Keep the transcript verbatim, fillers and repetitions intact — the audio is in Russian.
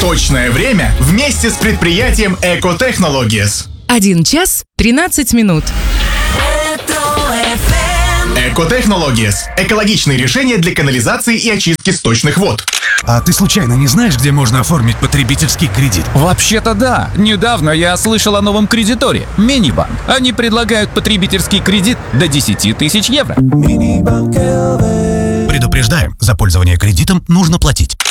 Точное время вместе с предприятием Eco Technologies. Один час тринадцать минут. Eco Technologies – экологичные решения для канализации и очистки сточных вод. А ты случайно не знаешь, где можно оформить потребительский кредит? Вообще-то да. Недавно я слышал о новом кредиторе – Минибанк. Они предлагают потребительский кредит до десяти тысяч евро. Предупреждаем, за пользование кредитом нужно платить.